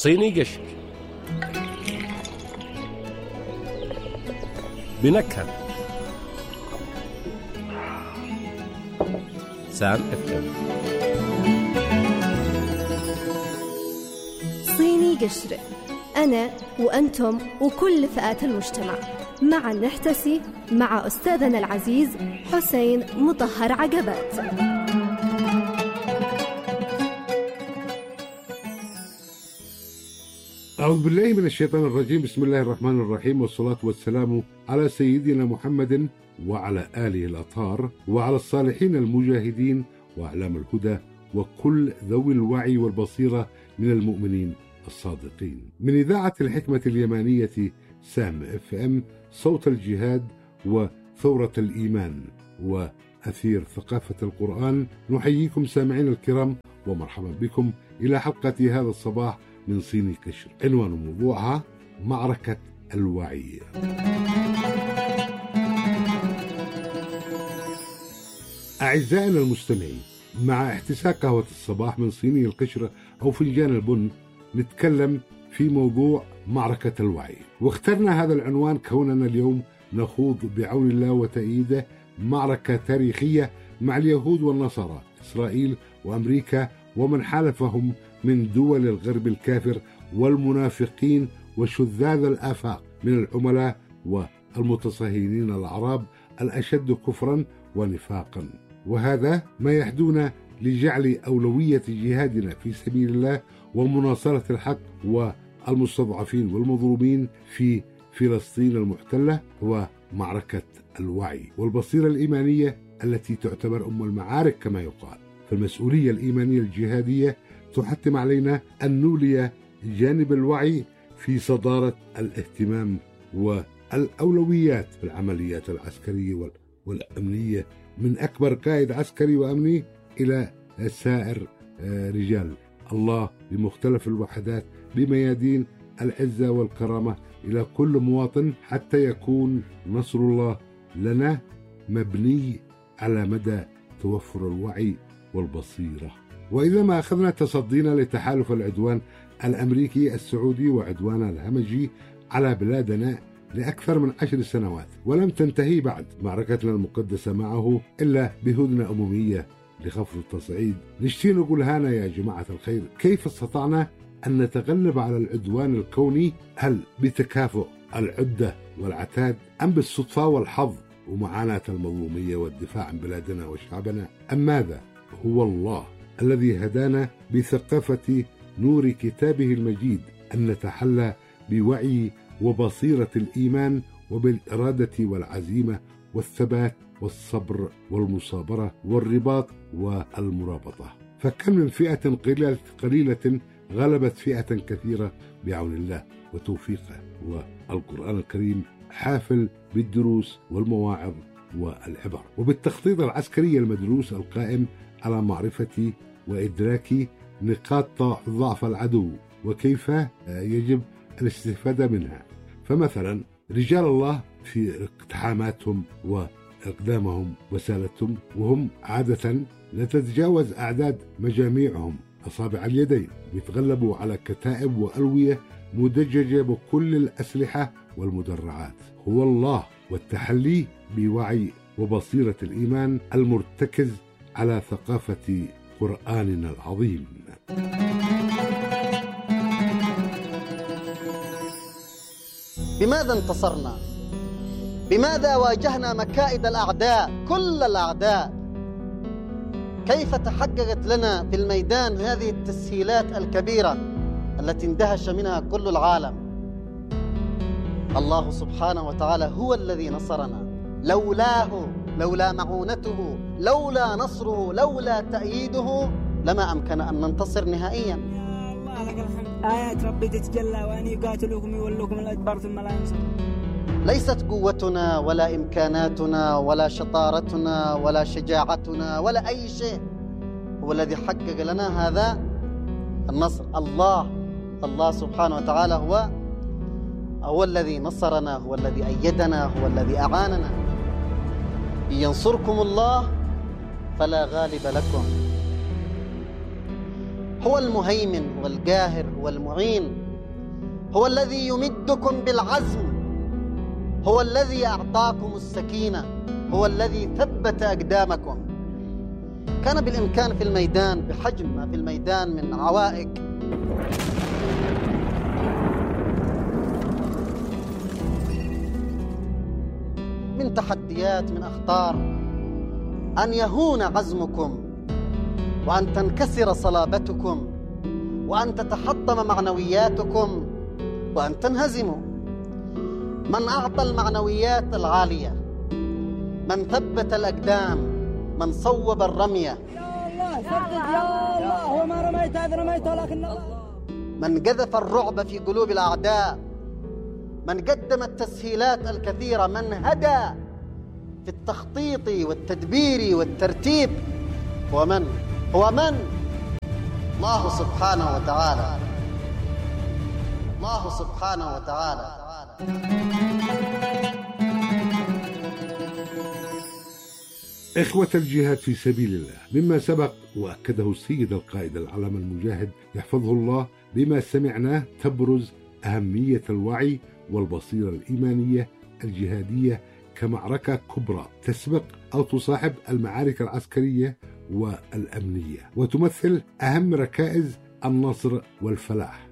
صيني قشر بنكهة سام FM. صيني قشر، أنا وأنتم وكل فئات المجتمع معا نحتسي مع أستاذنا العزيز حسين مطهر عقبات. أعوذ بالله من الشيطان الرجيم. بسم الله الرحمن الرحيم، والصلاة والسلام على سيدنا محمد وعلى آله الأطهار وعلى الصالحين المجاهدين وأعلام الهدى وكل ذوي الوعي والبصيرة من المؤمنين الصادقين. من إذاعة الحكمة اليمانية سام FM، صوت الجهاد وثورة الإيمان وأثير ثقافة القرآن، نحييكم سامعين الكرام ومرحبا بكم إلى حلقة هذا الصباح من صيني قشر. عنوان موضوعها معركة الوعي. أعزائنا المستمعين، مع احتساء قهوة الصباح من صيني القشر أو فنجان البن، نتكلم في موضوع معركة الوعي، واخترنا هذا العنوان كوننا اليوم نخوض بعون الله وتأييده معركة تاريخية مع اليهود والنصارى، إسرائيل وأمريكا ومن حالفهم من دول الغرب الكافر والمنافقين وشذاذ الآفاق من العملاء والمتصهينين الأعراب الأشد كفرا ونفاقا. وهذا ما يحدون لجعل أولوية جهادنا في سبيل الله ومناصرة الحق والمستضعفين والمظلومين في فلسطين المحتلة هو معركة الوعي والبصيرة الإيمانية التي تعتبر أم المعارك كما يقال. فالمسؤولية الإيمانية الجهادية تحتم علينا أن نولي جانب الوعي في صدارة الاهتمام والأولويات في العمليات العسكرية والأمنية، من أكبر قائد عسكري وأمني إلى سائر رجال الله بمختلف الوحدات بميادين العزة والكرامة إلى كل مواطن، حتى يكون نصر الله لنا مبني على مدى توفر الوعي والبصيرة. وإذا ما أخذنا تصدينا لتحالف العدوان الأمريكي السعودي وعدوان الهمجي على بلادنا لأكثر من 10 سنوات، ولم تنتهي بعد معركتنا المقدسة معه إلا بهدنة أممية لخفض التصعيد، نشتي نقول هانا يا جماعة الخير، كيف استطعنا أن نتغلب على العدوان الكوني؟ هل بتكافؤ العدة والعتاد، أم بالصدفة والحظ ومعاناة المظلومية والدفاع عن بلادنا وشعبنا، أم ماذا؟ هو الله الذي هدانا بثقافة نور كتابه المجيد أن نتحلى بوعي وبصيرة الإيمان وبالإرادة والعزيمة والثبات والصبر والمصابرة والرباط والمرابطة. فكم من فئة قليلة غلبت فئة كثيرة بعون الله وتوفيقه. والقرآن الكريم حافل بالدروس والمواعظ والعبر وبالتخطيط العسكري المدروس القائم على معرفة وإدراك نقاط ضعف العدو وكيف يجب الاستفادة منها. فمثلا رجال الله في اقتحاماتهم وإقدامهم وسالتهم، وهم عادة لا تتجاوز أعداد مجاميعهم أصابع اليدين، ويتغلبوا على كتائب وألوية مدججة بكل الأسلحة والمدرعات. هو الله والتحلي بوعي وبصيرة الإيمان المرتكز على ثقافة قرآننا العظيم. بماذا انتصرنا؟ بماذا واجهنا مكائد الأعداء كل الأعداء؟ كيف تحققت لنا في الميدان هذه التسهيلات الكبيرة التي اندهش منها كل العالم؟ الله سبحانه وتعالى هو الذي نصرنا، لولاه، لولا معونته، لولا نصره، لولا تأييده لما أمكن أن ننتصر نهائيا. يا الله لك الحمد، آيات ربي تتجلى وأن يقاتلوكم يولوكم الأدبار ثم لا ينصرون. ليست قوتنا ولا إمكاناتنا ولا شطارتنا ولا شجاعتنا ولا أي شيء هو الذي حقق لنا هذا النصر. الله سبحانه وتعالى هو الذي نصرنا، هو الذي أيدنا، هو الذي أعاننا. إن ينصركم الله فلا غالب لكم هو المهيمن، هو القاهر، هو المعين، هو الذي يمدكم بالعزم، هو الذي أعطاكم السكينة، هو الذي ثبت أقدامكم. كان بالإمكان في الميدان بحجم ما في الميدان من عوائق، من تحديات، من أخطار، أن يهون عزمكم وأن تنكسر صلابتكم وأن تتحطم معنوياتكم وأن تنهزموا. من أعطى المعنويات العالية، من ثبت الأقدام، من صوب الرمية، يا الله سدد يا الله، هو ما رميت هذا رميته لكن الله، من قذف الرعب في قلوب الأعداء، من قدم التسهيلات الكثيرة، من هدى في التخطيط والتدبير والترتيب، هو من؟ الله سبحانه وتعالى. الله سبحانه وتعالى. إخوة الجهاد في سبيل الله، مما سبق وأكده السيد القائد العلم المجاهد يحفظه الله، بما سمعناه تبرز أهمية الوعي والبصيرة الإيمانية الجهادية كمعركة كبرى تسبق أو تصاحب المعارك العسكرية والأمنية، وتمثل أهم ركائز النصر والفلاح.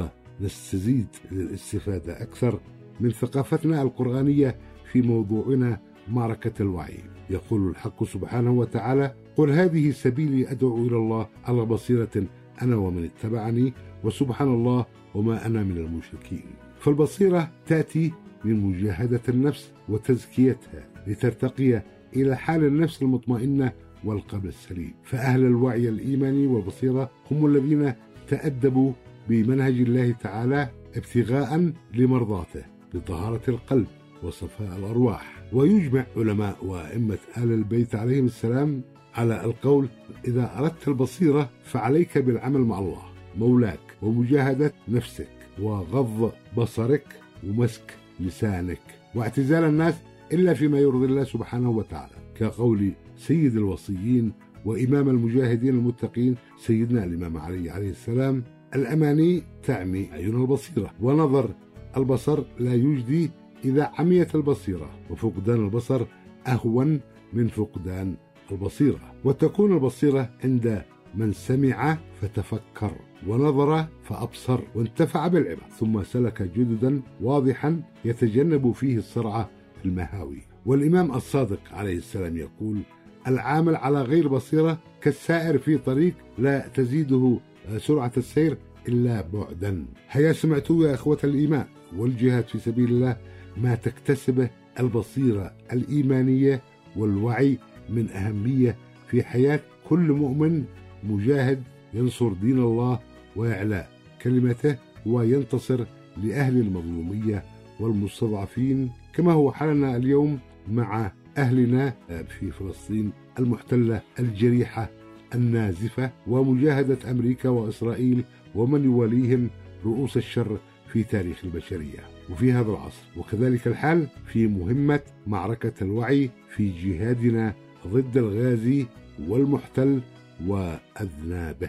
ونستزيد للاستفادة أكثر من ثقافتنا القرآنية في موضوعنا معركة الوعي. يقول الحق سبحانه وتعالى: قل هذه سبيلي أدعو إلى الله على بصيرة أنا ومن اتبعني وسبحان الله وما أنا من المشركين. فالبصيرة تأتي من مجاهدة النفس وتزكيتها لترتقي إلى حال النفس المطمئنة والقلب السليم. فأهل الوعي الإيماني والبصيرة هم الذين تأدبوا بمنهج الله تعالى ابتغاء لمرضاته بطهارة القلب وصفاء الأرواح. ويجمع علماء وأئمة آل البيت عليهم السلام على القول: إذا أردت البصيرة فعليك بالعمل مع الله مولاك ومجاهدة نفسك وغض بصرك ومسك لسانك واعتزال الناس إلا فيما يرضي الله سبحانه وتعالى، كقول سيد الوصيين وإمام المجاهدين المتقين سيدنا الإمام علي عليه السلام: الأماني تعمي عيون البصيرة، ونظر البصر لا يجدي إذا عميت البصيرة، وفقدان البصر أهون من فقدان البصيرة. وتكون البصيرة عند من سمع فتفكر ونظر فأبصر وانتفع بالعبر، ثم سلك جددا واضحا يتجنب فيه السرعة في المهاوي. والإمام الصادق عليه السلام يقول: العامل على غير بصيرة كالسائر في طريق لا تزيده سرعة السير إلا بعدا. هيا سمعتوا يا أخوة الإيمان والجهاد في سبيل الله ما تكتسبه البصيرة الإيمانية والوعي من أهمية في حياة كل مؤمن مجاهد ينصر دين الله ويعلى كلمته وينتصر لأهل المظلومية والمستضعفين، كما هو حالنا اليوم مع أهلنا في فلسطين المحتلة الجريحة النازفة، ومجاهدة أمريكا وإسرائيل ومن يواليهم رؤوس الشر في تاريخ البشرية وفي هذا العصر. وكذلك الحال في مهمة معركة الوعي في جهادنا ضد الغازي والمحتل وأذنابه.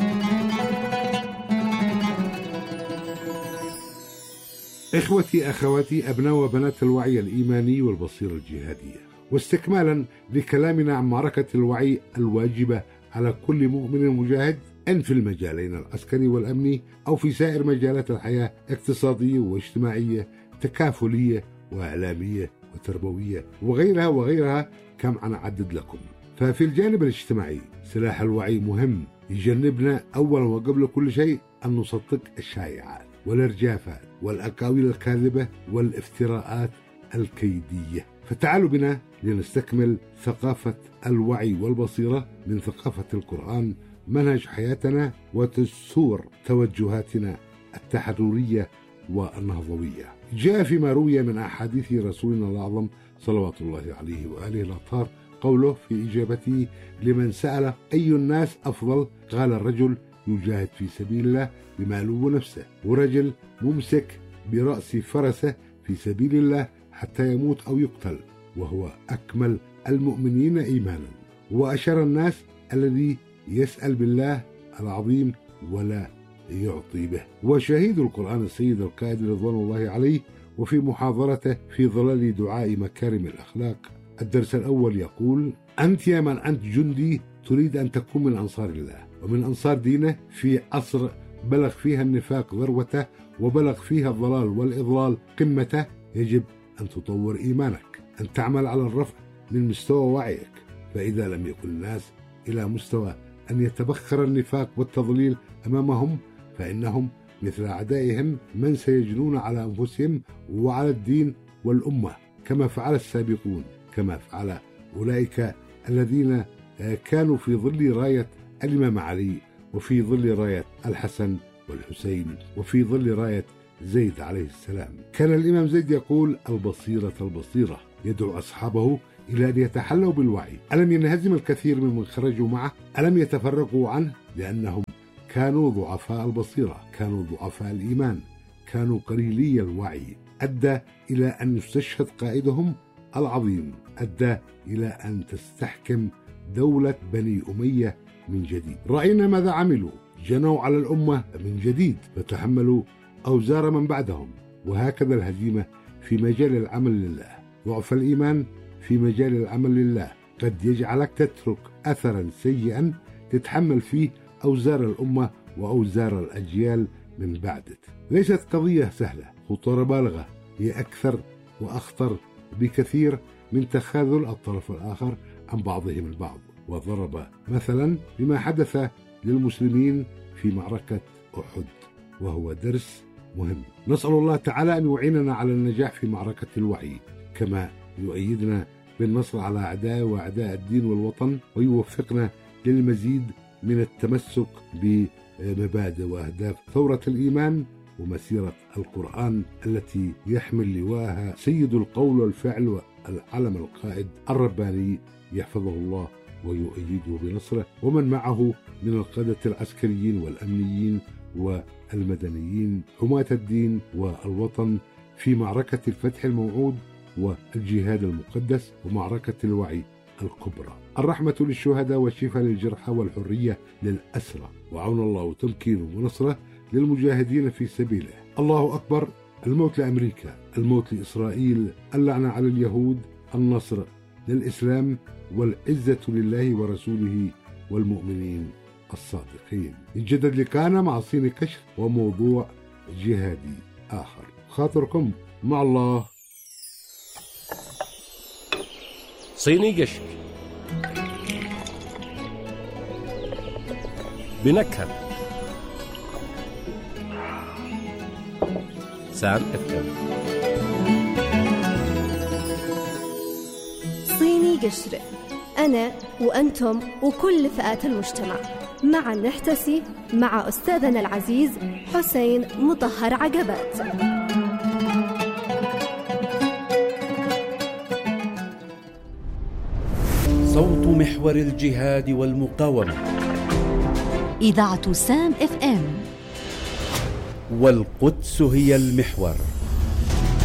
إخوتي أخواتي أبناء وبنات الوعي الإيماني والبصيرة الجهادية، واستكمالا لكلامنا عن معركة الوعي الواجبة على كل مؤمن مجاهد، إن في المجالين العسكري والأمني أو في سائر مجالات الحياة، اقتصادية واجتماعية، تكافلية وإعلامية وتربوية وغيرها، كم أنا أعدد لكم. ففي الجانب الاجتماعي سلاح الوعي مهم يجنبنا أولا وقبل كل شيء أن نصدق الشائعات والإرجافات والأقاويل الكاذبة والافتراءات الكيدية. فتعالوا بنا لنستكمل ثقافة الوعي والبصيرة من ثقافة القرآن منهج حياتنا وتسور توجهاتنا التحررية والنهضوية. جاء فيما روي من أحاديث رسولنا الأعظم صلوات الله عليه وآله الأطهار قوله في إجابته لمن سأل أي الناس أفضل، قال: الرجل يجاهد في سبيل الله بماله ونفسه، ورجل ممسك برأس فرسه في سبيل الله حتى يموت أو يقتل، وهو أكمل المؤمنين إيمانا. وأشار الناس الذي يسأل بالله العظيم ولا يعطي به. وشهيد القرآن السيد القائد رضوان الله عليه وفي محاضرته في ظلال دعاء مكارم الأخلاق الدرس الأول يقول: أنت يا من أنت جندي تريد أن تكون من أنصار الله ومن أنصار دينه في عصر بلغ فيها النفاق ذروته وبلغ فيها الضلال والإضلال قمته، يجب أن تطور إيمانك، أن تعمل على الرفع من مستوى وعيك، فإذا لم يكن الناس إلى مستوى أن يتبخر النفاق والتضليل أمامهم فإنهم مثل أعدائهم من سيجنون على أنفسهم وعلى الدين والأمة كما فعل السابقون، كما فعل أولئك الذين كانوا في ظل راية الإمام علي وفي ظل راية الحسن والحسين وفي ظل راية زيد عليه السلام. كان الإمام زيد يقول: البصيرة البصيرة، يدعو أصحابه إلى أن يتحلوا بالوعي. ألم ينهزم الكثير ممن خرجوا معه؟ ألم يتفرقوا عنه؟ لأنهم كانوا ضعفاء البصيرة، كانوا ضعفاء الإيمان، كانوا قليلي الوعي. أدى إلى أن يستشهد قائدهم العظيم، أدى إلى أن تستحكم دولة بني أمية من جديد. رأينا ماذا عملوا، جنوا على الأمة من جديد فتحملوا أوزار من بعدهم. وهكذا الهزيمة في مجال العمل لله، ضعف الإيمان في مجال العمل لله قد يجعلك تترك أثرا سيئا تتحمل فيه أوزار الأمة وأوزار الأجيال من بعدك. ليست قضية سهلة، خطورة بالغة، هي أكثر وأخطر بكثير من تخاذل الطرف الآخر عن بعضهم البعض. وضرب مثلا بما حدث للمسلمين في معركة أحد، وهو درس مهم. نسأل الله تعالى أن يعيننا على النجاح في معركة الوعي، كما يؤيدنا بالنصر على أعداء وأعداء الدين والوطن، ويوفقنا للمزيد من التمسك بمبادئ وأهداف ثورة الإيمان ومسيرة القرآن التي يحمل لواءها سيد القول والفعل والعلم القائد الرباني يحفظه الله ويؤيده بنصره، ومن معه من القادة العسكريين والأمنيين والمدنيين حماة الدين والوطن في معركة الفتح الموعود والجهاد المقدس ومعركة الوعي الكبرى. الرحمة للشهداء والشفاء للجرحى والحرية للأسرى، وعون الله وتمكينه ونصره للمجاهدين في سبيله. الله أكبر. الموت لأمريكا، الموت لإسرائيل، اللعنة على اليهود، النصر للإسلام والعزة لله ورسوله والمؤمنين الصادقين. يتجدد لقاءنا مع صيني كشف وموضوع جهادي آخر. خاطركم مع الله. صيني قشر بنكهة سام FM. صيني قشر، أنا وأنتم وكل فئات المجتمع معا نحتسي مع أستاذنا العزيز حسين مطهر عقبات. صوت محور الجهاد والمقاومة، إذاعة سام FM، والقدس هي المحور.